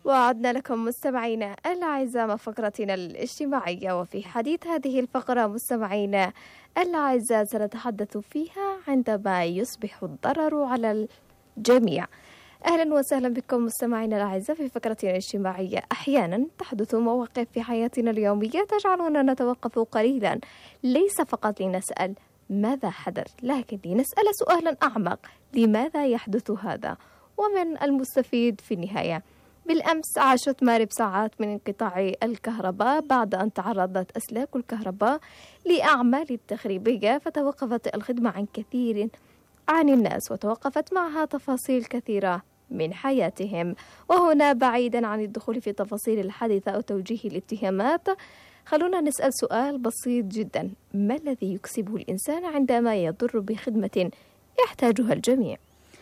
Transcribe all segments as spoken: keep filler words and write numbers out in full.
وعدنا لكم مستمعينا الأعزاء مع فقرتنا الاجتماعية، وفي حديث هذه الفقرة مستمعينا الأعزاء سنتحدث فيها عندما يصبح الضرر على الجميع. أهلا وسهلا بكم مستمعينا الأعزاء في فقرتنا الاجتماعية. أحيانا تحدث مواقف في حياتنا اليومية تجعلنا نتوقف قليلا، ليس فقط لنسأل ماذا حدث، لكن لنسأل سؤالا أعمق: لماذا يحدث هذا؟ ومن المستفيد في النهاية. بالأمس عاشت ماري بساعات من انقطاع الكهرباء بعد أن تعرضت أسلاك الكهرباء لأعمال تخريبية، فتوقفت الخدمة عن كثير عن الناس، وتوقفت معها تفاصيل كثيرة من حياتهم. وهنا بعيدا عن الدخول في تفاصيل الحادثة أو توجيه الاتهامات، خلونا نسأل سؤال بسيط جدا: ما الذي يكسبه الإنسان عندما يضر بخدمة يحتاجها الجميع؟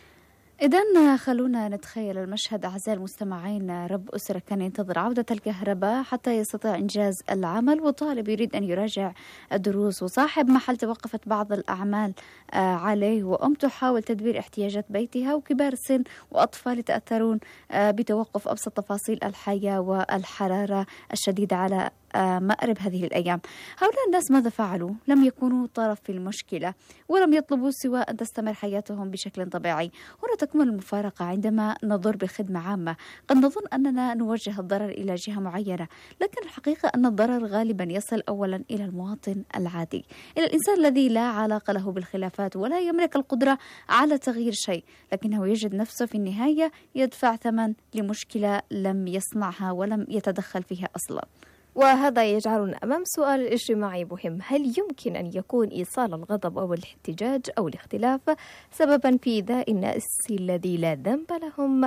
إذن خلونا نتخيل المشهد أعزائي المستمعين. رب أسرة كان ينتظر عودة الكهرباء حتى يستطيع إنجاز العمل، وطالب يريد أن يراجع الدروس، وصاحب محل توقفت بعض الأعمال عليه، وأم تحاول تدبير احتياجات بيتها، وكبار السن وأطفال يتأثرون بتوقف أبسط تفاصيل الحياة والحرارة الشديدة على مأرب هذه الأيام. هؤلاء الناس ماذا فعلوا؟ لم يكونوا طرف في المشكلة، ولم يطلبوا سوى أن تستمر حياتهم بشكل طبيعي. هنا تكمن المفارقة عندما نضر بخدمة عامة. قد نظن أننا نوجه الضرر إلى جهة معينة، لكن الحقيقة أن الضرر غالبا يصل أولا إلى المواطن العادي، إلى الإنسان الذي لا علاقة له بالخلافات ولا يملك القدرة على تغيير شيء، لكنه يجد نفسه في النهاية يدفع ثمن لمشكلة لم يصنعها ولم يتدخل فيها أصلا. وهذا يجعلنا أمام سؤال اجتماعي مهم: هل يمكن أن يكون إيصال الغضب أو الاحتجاج أو الاختلاف سببا في إيذاء الناس الذي لا ذنب لهم؟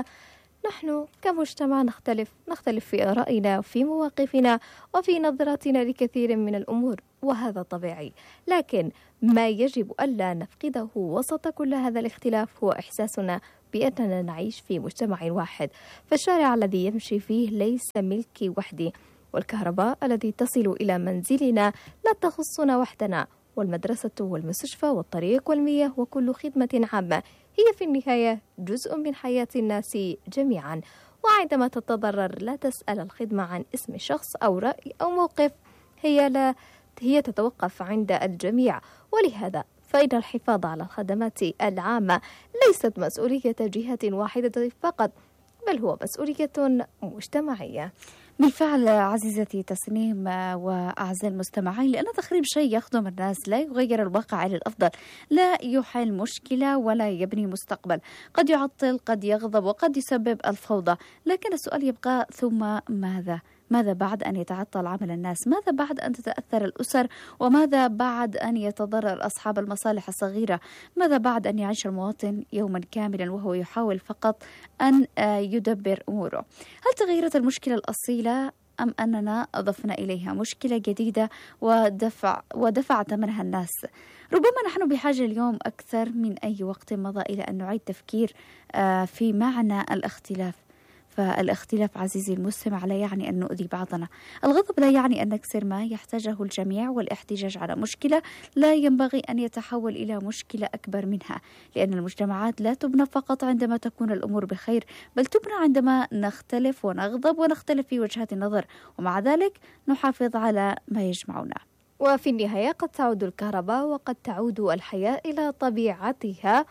نحن كمجتمع نختلف نختلف في آرائنا وفي مواقفنا وفي نظراتنا لكثير من الأمور، وهذا طبيعي، لكن ما يجب ألا نفقده وسط كل هذا الاختلاف هو إحساسنا بأننا نعيش في مجتمع واحد. فالشارع الذي يمشي فيه ليس ملكي وحدي، والكهرباء التي تصل إلى منزلنا لا تخصنا وحدنا، والمدرسة والمستشفى والطريق والمياه وكل خدمة عامة هي في النهاية جزء من حياة الناس جميعا. وعندما تتضرر لا تسأل الخدمة عن اسم شخص أو رأي أو موقف، هي لا هي تتوقف عند الجميع. ولهذا فإن الحفاظ على الخدمات العامة ليست مسؤولية جهة واحدة فقط، بل هو مسؤولية مجتمعية. بالفعل عزيزتي تسنيم وأعزائي المستمعين، لأن تخريب شيء يخدم الناس لا يغير الواقع إلى الأفضل، لا يحل مشكلة ولا يبني مستقبل. قد يعطل، قد يغضب، وقد يسبب الفوضى، لكن السؤال يبقى: ثم ماذا؟ ماذا بعد أن يتعطل عمل الناس؟ ماذا بعد أن تتأثر الأسر؟ وماذا بعد أن يتضرر أصحاب المصالح الصغيرة؟ ماذا بعد أن يعيش المواطن يوما كاملا وهو يحاول فقط أن يدبر أموره؟ هل تغيرت المشكلة الأصيلة أم أننا أضفنا إليها مشكلة جديدة ودفع ودفع ثمنها الناس؟ ربما نحن بحاجة اليوم أكثر من أي وقت مضى إلى أن نعيد تفكير في معنى الاختلاف. فالاختلاف عزيزي المستمع لا يعني أن نؤذي بعضنا، الغضب لا يعني أن نكسر ما يحتاجه الجميع، والاحتجاج على مشكلة لا ينبغي أن يتحول إلى مشكلة أكبر منها، لأن المجتمعات لا تبنى فقط عندما تكون الأمور بخير، بل تبنى عندما نختلف ونغضب ونختلف في وجهات النظر، ومع ذلك نحافظ على ما يجمعنا. وفي النهاية قد تعود الكهرباء وقد تعود الحياة إلى طبيعتها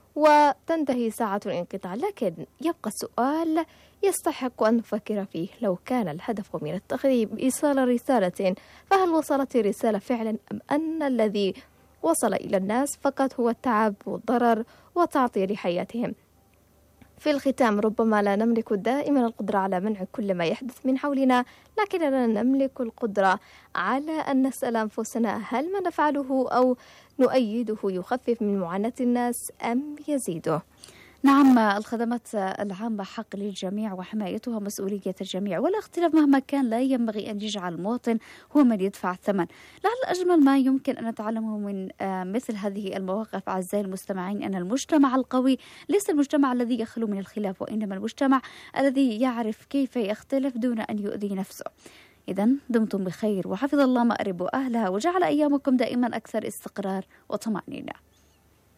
وتنتهي ساعة الانقطاع، لكن يبقى السؤال يستحق أن نفكر فيه: لو كان الهدف من التخريب إيصال رسالة، فهل وصلت الرسالة فعلا، أم أن الذي وصل إلى الناس فقط هو التعب والضرر وتعطيل لحياتهم؟ في الختام، ربما لا نملك دائما القدرة على منع كل ما يحدث من حولنا، لكننا نملك القدرة على أن نسأل أنفسنا: هل ما نفعله أو نؤيده يخفف من معاناة الناس أم يزيده؟ نعم، الخدمات العامة حق للجميع وحمايتها مسؤولية الجميع، ولا اختلاف مهما كان لا ينبغي أن يجعل المواطن هو من يدفع الثمن. لعل أجمل ما يمكن أن نتعلمه من مثل هذه المواقف أعزائي المستمعين أن المجتمع القوي ليس المجتمع الذي يخلو من الخلاف، وإنما المجتمع الذي يعرف كيف يختلف دون أن يؤذي نفسه. إذن دمتم بخير، وحفظ الله مأرب أهلها، وجعل أيامكم دائما أكثر استقرار وطمأنينة.